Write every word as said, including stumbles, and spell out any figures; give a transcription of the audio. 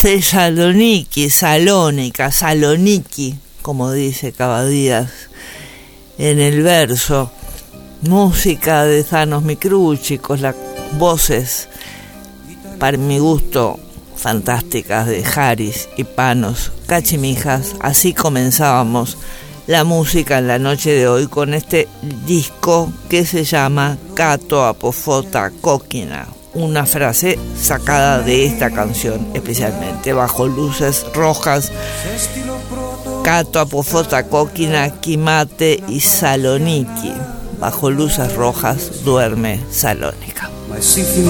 Thessaloniki, Salónica, Saloniki, como dice Cavadías en el verso. Música de Thanos Mikruchi, con las voces, para mi gusto, fantásticas de Haris y Panos Cachimijas. Así comenzábamos la música en la noche de hoy con este disco que se llama Kato Apofota Kokina, una frase sacada de esta canción especialmente, Bajo luces rojas, Kato Apofota Kokina, Kimate y Saloniki. Bajo luces rojas duerme Salónica.